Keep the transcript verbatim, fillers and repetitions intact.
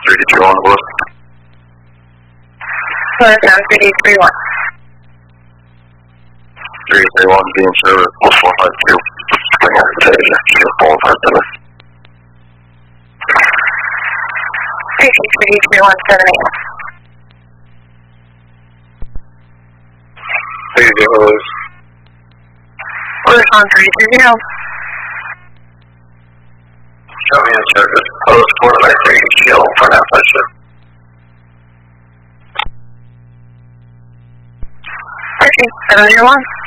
three two one, West. Sound three three one. three three one, being service, four five two. Bring out the zero four five seven. three six three three one seven eight. Three zeros. Sound three two zero. Show me in service, post four five three, shield for that question. Okay, seven zero one.